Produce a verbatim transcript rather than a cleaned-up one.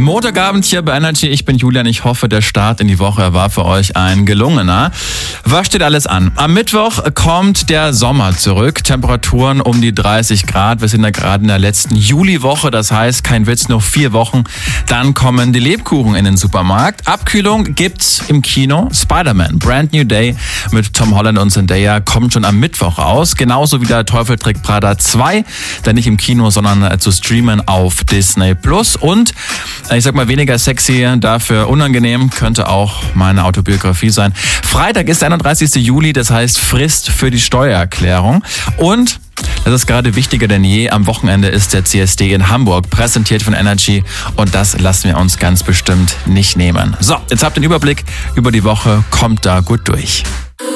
Montagabend hier bei Energy. Ich bin Julian. Ich hoffe, der Start in die Woche war für euch ein gelungener. Was steht alles an? Am Mittwoch kommt der Sommer zurück. Temperaturen um die dreißig Grad. Wir sind ja gerade in der letzten Juliwoche. Das heißt, kein Witz, noch vier Wochen. Dann kommen die Lebkuchen in den Supermarkt. Abkühlung gibt's im Kino. Spider-Man, Brand New Day mit Tom Holland und Zendaya kommt schon am Mittwoch raus. Genauso wie der Teufel trägt Prada zwei. Dann nicht im Kino, sondern zu streamen auf Disney Plus. Und ich sag mal, weniger sexy, dafür unangenehm, könnte auch meine Autobiografie sein. Freitag ist der einunddreißigste Juli, das heißt Frist für die Steuererklärung. Und das ist gerade wichtiger denn je. Am Wochenende ist der C S D in Hamburg, präsentiert von Energy. Und das lassen wir uns ganz bestimmt nicht nehmen. So, jetzt habt ihr den Überblick über die Woche. Kommt da gut durch.